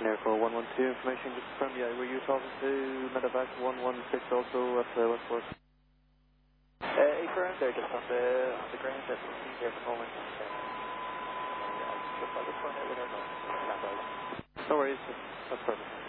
On Airco 112 information, just confirm, yeah, were you talking to Medevac 116 also at Westport? Affirmed, they're just on the ground at the scene there at the moment. Just on the front end with our stand by. No worries, that's perfect.